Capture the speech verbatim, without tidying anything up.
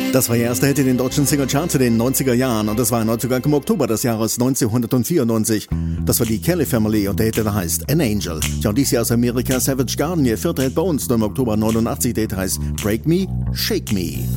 Das war ihr erster Hit in den deutschen Singlecharts in den neunziger Jahren und das war ein Neuzugang im Oktober des Jahres neunzehnhundertvierundneunzig. Das war die Kelly Family und der Hit, der heißt An Angel. Ja, und dies Jahr aus Amerika Savage Garden, ihr vierter Hit bei uns, nur im Oktober neunundachtzig, der Hit heißt Break Me, Shake Me.